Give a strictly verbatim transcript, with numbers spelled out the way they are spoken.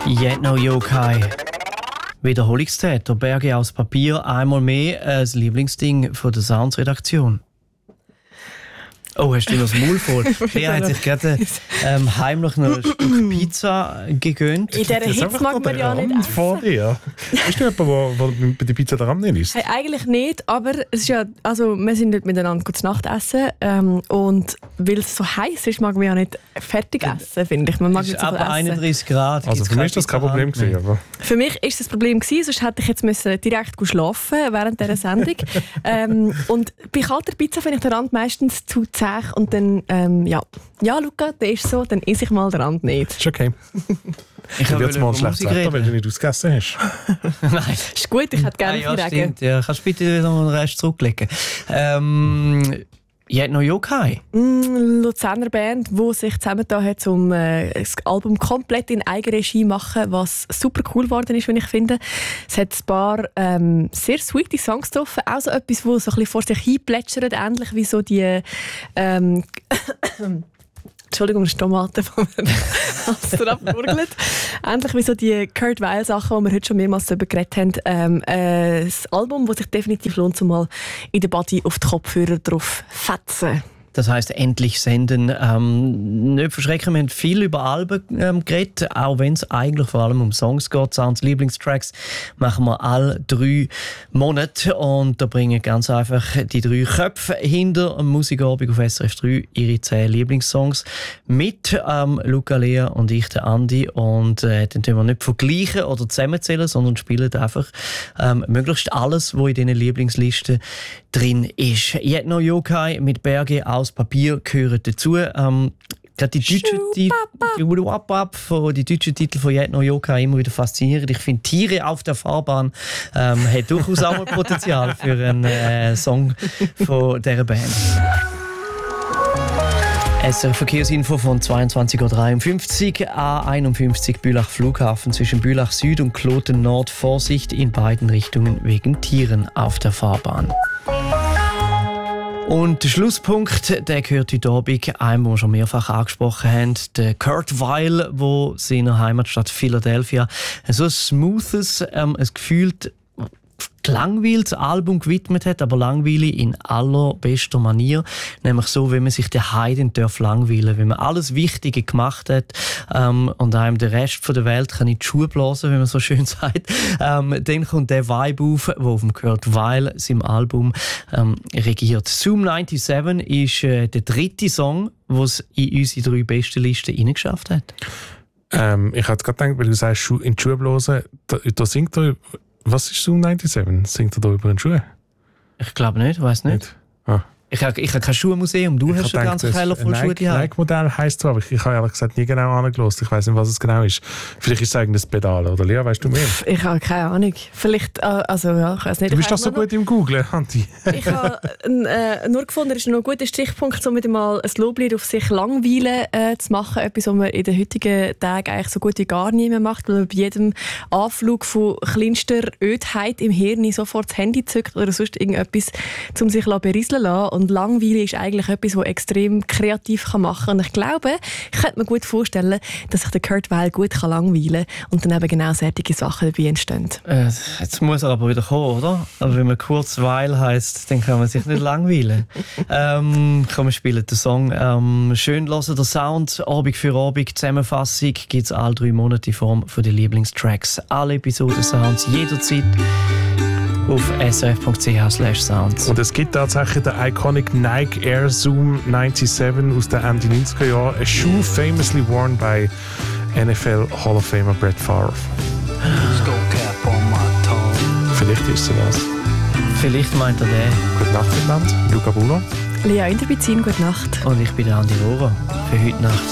Yet No Yokai. Wiederholungstäter, Berge aus Papier, einmal mehr ein Lieblingsding von der Sounds-Redaktion. Oh, hast du noch das Maul voll? Er hat sich gerade ähm, heimlich noch ein Stück Pizza gegönnt. In dieser Hitze mag man ja nicht essen. Vor dir. Bist du jemand, der bei der Pizza dran ist? Hey, eigentlich nicht, aber es ist ja, also, wir sind nicht miteinander gut zu Nacht essen. Ähm, und weil es so heiß ist, mag man ja nicht fertig essen, finde ich. Man mag es ist nicht so aber einunddreißig Grad. Also für mich ist das kein Problem gewesen, aber... Für mich war das Problem gewesen, sonst hätte ich jetzt müssen direkt schlafen während dieser Sendung. ähm, und bei kalter Pizza finde ich den Rand meistens zu zäh und dann, ähm, ja, ja, Luca, der ist so, dann esse ich mal den Rand nicht. Ist okay. Ich habe jetzt mal ein schlechtes Wetter, weil du nicht ausgegessen hast. Nein. Ist gut, ich hätte gerne ah, ja, Regen. Stimmt, ja. Kannst du bitte noch den Rest zurücklegen? Ähm, Yet No Yokai? Mm, Luzerner Band, die sich zusammengetan hat, um äh, das Album komplett in Eigenregie zu machen, was super cool geworden ist, wie ich finde. Es hat ein paar ähm, sehr sweete Songs getroffen, auch so etwas, das so ein bisschen vor sich hin plätschert, ähnlich wie so die... Ähm, Entschuldigung, das ist Tomate, die mir alles abgurgelt. Ähnlich wie so die Kurt Weill-Sachen, die wir heute schon mehrmals darüber geredet haben. Ähm, äh, das Album, das sich definitiv lohnt, um mal in der Body auf die Kopfhörer drauf fetzen. Das heisst, endlich senden. Ähm, nicht verschrecken, wir haben viel über Alben ähm, geredet, auch wenn es eigentlich vor allem um Songs geht. Sounds Lieblingstracks machen wir alle drei Monate und da bringen ganz einfach die drei Köpfe hinter dem Musikabend auf S R F drei ihre zehn Lieblingssongs mit. Ähm, Luca, Lea und ich, der Andi. Und äh, dann tun wir nicht vergleichen oder zusammenzählen, sondern spielen einfach ähm, möglichst alles, was in diesen Lieblingslisten drin ist. Yet No Yokai mit Berge aus Papier gehören dazu. Ähm, die deutschen Titel von die deutschen Titel von Yet No Yokai immer wieder faszinierend. Ich finde Tiere auf der Fahrbahn ähm, hat durchaus auch mal Potenzial für einen äh, Song von dieser Band. S R Verkehrsinfo von zweiundzwanzig Uhr dreiundfünfzig, A einundfünfzig Bülach Flughafen zwischen Bülach Süd und Kloten Nord. Vorsicht in beiden Richtungen wegen Tieren auf der Fahrbahn. Und der Schlusspunkt, der gehört heute Abend einem, den wir schon mehrfach angesprochen haben, der Kurt Weill, der seiner Heimatstadt Philadelphia so ein smoothes, ähm, ein gefühlt gelangweiltes Album gewidmet hat, aber langweilig in allerbester Manier. Nämlich so, wie man sich daheim darf langweilen, wenn man alles Wichtige gemacht hat ähm, und einem den Rest von der Welt kann in die Schuhe blasen, wie man so schön sagt. Ähm, dann kommt der Vibe auf, der auf dem Kurt Weill seinem Album ähm, regiert. Zoom siebenundneunzig ist äh, der dritte Song, den es in unsere drei besten Listen reingeschafft hat. Ähm, ich hatte gerade gedacht, weil du sagst, Schu- in die Schuhe blasen, da, da singt er. Was ist Zoom siebenundneunzig? Singt er da über den Schuh? Ich glaube nicht, weiß nicht. nicht. Ah. Ich habe ich hab kein Schuhmuseum, du ich hast einen ganzen Keller voll Schuhe. Ein Nike-Modell heisst so, aber ich, ich habe ehrlich gesagt nie genau angelassen. Ich weiss nicht, was es genau ist. Vielleicht ist es eigentlich ein Pedal, oder Lea, weißt du mehr? Ich habe keine Ahnung. Vielleicht, also ja, ich weiß nicht. Du bist doch so gut im Googlen, Anti. Ich habe äh, nur gefunden, es ist noch ein guter Stichpunkt, um wieder mal ein Loblied auf sich langweilen äh, zu machen. Etwas, was man in den heutigen Tagen eigentlich so gut wie gar nie mehr macht, weil man bei jedem Anflug von kleinster Ödheit im Hirn sofort das Handy zückt oder sonst irgendetwas, um sich berieseln zu lassen. Und Langweile ist eigentlich etwas, das extrem kreativ machen kann. Und ich glaube, ich könnte mir gut vorstellen, dass sich der Kurt Weill gut langweilen kann und dann eben genau solche Sachen dabei entstehen. Äh, jetzt muss er aber wieder kommen, oder? Aber wenn man kurz Weil heisst, dann kann man sich nicht langweilen. ähm, kann man spielen den Song. Ähm, schön hören, der Sound, Abend für Abend, Zusammenfassung gibt es alle drei Monate in Form von den Lieblingstracks. Alle Episoden Sounds jederzeit auf s r f punkt c h slash sounds. Und es gibt tatsächlich den iconic Nike Air Zoom siebenundneunzig aus den Ende neunziger Jahren. Ein Schuh famously worn by N F L Hall of Famer Brett Favre. Vielleicht ist er das. Vielleicht meint er den. Gute Nacht miteinander. Luca Bulo. Lea Interbizin, gute Nacht. Und ich bin der Andi Rohrer. Für heute Nacht.